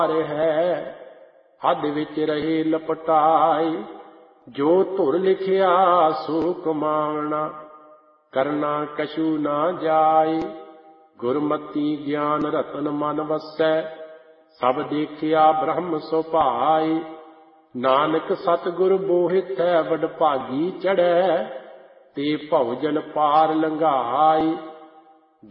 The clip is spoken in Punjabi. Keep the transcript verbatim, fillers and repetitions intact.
ਹੈ ਹੱਦ ਵਿੱਚ ਰਹੇ ਲਪਟਾਈ। ਜੋ ਧੁਰ ਲਿਖਿਆ ਸੋ ਕਮਾਵਣਾ ਕਰਨਾ ਕਛੂ ਨਾ ਜਾਏ। ਗੁਰਮਤੀ ਗਿਆਨ ਰਤਨ ਮਨ ਵਸੈ ਸਭ ਦੇਖਿਆ ਬ੍ਰਹਮ ਸੁਭਾਏ। ਨਾਨਕ ਸਤਿਗੁਰ ਬੋਹਿਥੈ ਵਡਭਾਗੀ ਚੜ੍ਹੈ ਤੇ ਭਉ ਜਲ ਪਾਰ ਲੰਘਾਏ।